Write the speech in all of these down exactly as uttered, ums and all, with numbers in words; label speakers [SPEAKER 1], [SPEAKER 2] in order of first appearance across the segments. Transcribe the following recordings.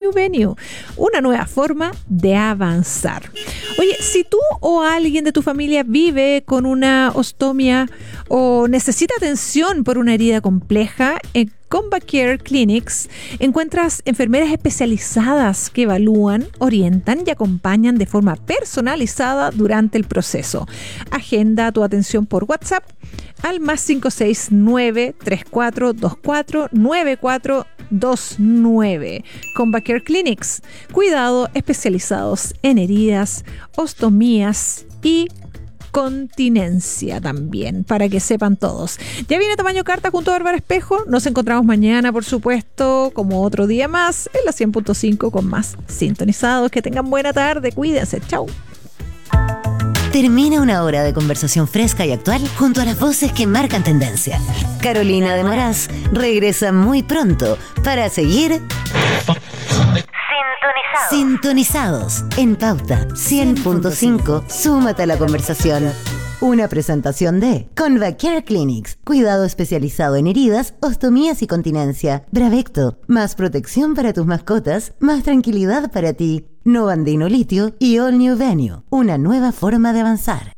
[SPEAKER 1] New Venue, una nueva forma de avanzar. Oye, si tú o alguien de tu familia vive con una ostomía o necesita atención por una herida compleja, en Combat Care Clinics encuentras enfermeras especializadas que evalúan, orientan y acompañan de forma personalizada durante el proceso. Agenda tu atención por WhatsApp al más cinco seis nueve, tres cuatro dos cuatro, nueve cuatro dos nueve. Combat Care Clinics, cuidado especializados en heridas, ostomías y continencia también, para que sepan todos. Ya viene Tamaño Carta junto a Bárbara Espejo. Nos encontramos mañana, por supuesto, como otro día más, en la cien punto cinco con más sintonizados. Que tengan buena tarde, cuídense, chau.
[SPEAKER 2] Termina una hora de conversación fresca y actual junto a las voces que marcan tendencia. Carolina de Moraz regresa muy pronto para seguir Sintonizados. Sintonizados en Pauta cien punto cinco. Súmate a la conversación. Una presentación de Combat Care Clinics, cuidado especializado en heridas, ostomías y continencia. Bravecto, más protección para tus mascotas, más tranquilidad para ti. Novandino Litio y All New Venue, una nueva forma de avanzar.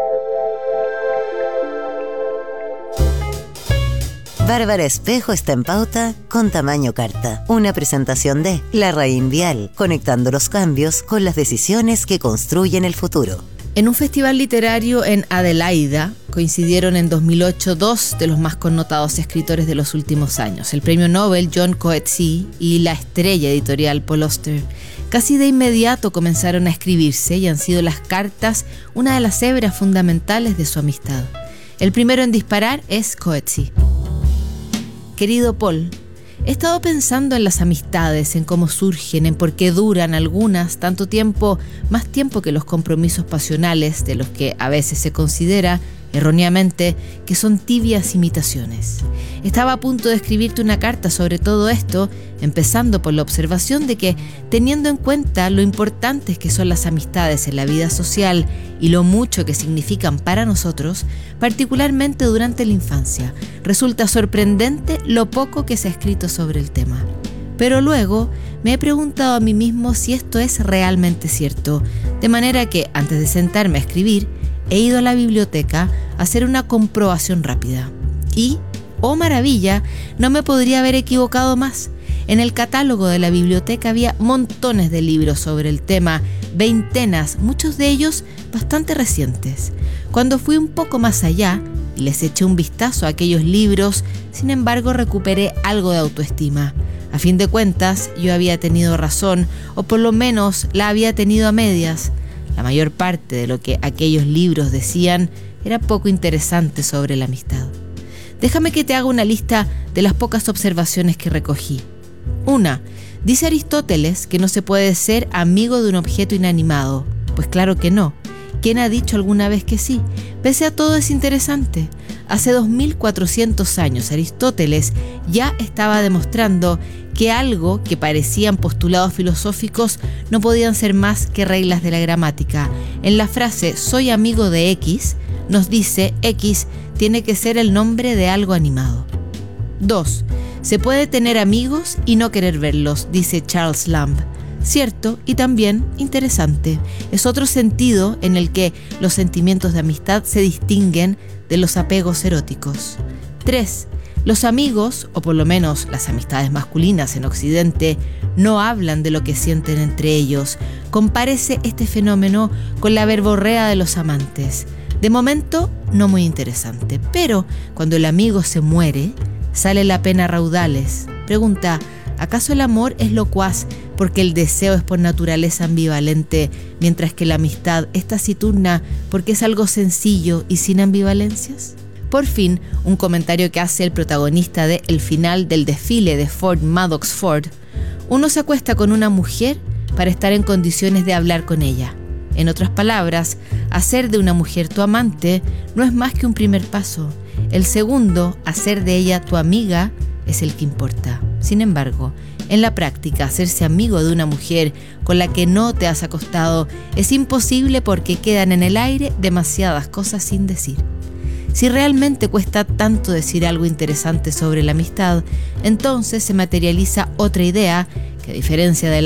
[SPEAKER 2] Bárbara Espejo está en Pauta con Tamaño Carta. Una presentación de Larraín Vial, conectando los cambios con las decisiones que construyen el futuro.
[SPEAKER 3] En un festival literario en Adelaida coincidieron en dos mil ocho dos de los más connotados escritores de los últimos años, el premio Nobel John Coetzee y la estrella editorial Paul Auster. Casi de inmediato comenzaron a escribirse y han sido las cartas una de las hebras fundamentales de su amistad. El primero en disparar es Coetzee. Querido Paul, he estado pensando en las amistades, en cómo surgen, en por qué duran algunas tanto tiempo, más tiempo que los compromisos pasionales, de los que a veces se considera, erróneamente, que son tibias imitaciones. Estaba a punto de escribirte una carta sobre todo esto, empezando por la observación de que, teniendo en cuenta lo importantes que son las amistades en la vida social y lo mucho que significan para nosotros, particularmente durante la infancia, resulta sorprendente lo poco que se ha escrito sobre el tema. Pero luego me he preguntado a mí mismo si esto es realmente cierto, de manera que, antes de sentarme a escribir, he ido a la biblioteca a hacer una comprobación rápida. Y, oh maravilla, no me podría haber equivocado más. En el catálogo de la biblioteca había montones de libros sobre el tema, veintenas, muchos de ellos bastante recientes. Cuando fui un poco más allá y les eché un vistazo a aquellos libros, sin embargo recuperé algo de autoestima. A fin de cuentas, yo había tenido razón, o por lo menos la había tenido a medias. La mayor parte de lo que aquellos libros decían era poco interesante sobre la amistad. Déjame que te haga una lista de las pocas observaciones que recogí. Una, dice Aristóteles que no se puede ser amigo de un objeto inanimado. Pues claro que no. ¿Quién ha dicho alguna vez que sí? Pese a todo es interesante. Hace dos mil cuatrocientos años Aristóteles ya estaba demostrando que algo que parecían postulados filosóficos no podían ser más que reglas de la gramática. En la frase «soy amigo de X», nos dice X tiene que ser el nombre de algo animado. Dos. Se puede tener amigos y no querer verlos, dice Charles Lamb. Cierto y también interesante. Es otro sentido en el que los sentimientos de amistad se distinguen de los apegos eróticos. Tres. Los amigos, o por lo menos las amistades masculinas en Occidente, no hablan de lo que sienten entre ellos. Compárese este fenómeno con la verborrea de los amantes. De momento, no muy interesante, pero cuando el amigo se muere, sale la pena a raudales. Pregunta, ¿acaso el amor es locuaz porque el deseo es por naturaleza ambivalente, mientras que la amistad es taciturna porque es algo sencillo y sin ambivalencias? Por fin, un comentario que hace el protagonista de El final del desfile de Ford Madox Ford. Uno se acuesta con una mujer para estar en condiciones de hablar con ella. En otras palabras, hacer de una mujer tu amante no es más que un primer paso. El segundo, hacer de ella tu amiga, es el que importa. Sin embargo, en la práctica, hacerse amigo de una mujer con la que no te has acostado es imposible porque quedan en el aire demasiadas cosas sin decir. Si realmente cuesta tanto decir algo interesante sobre la amistad, entonces se materializa otra idea que, a diferencia de la